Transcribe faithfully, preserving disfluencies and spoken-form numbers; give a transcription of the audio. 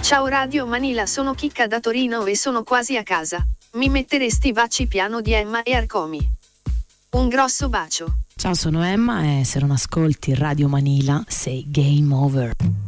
Ciao Radio Manila, sono Chicca da Torino e sono quasi a casa. Mi metteresti Baci piano di Emma e Arcomi? Un grosso bacio. Ciao, sono Emma e se non ascolti Radio Manila sei game over.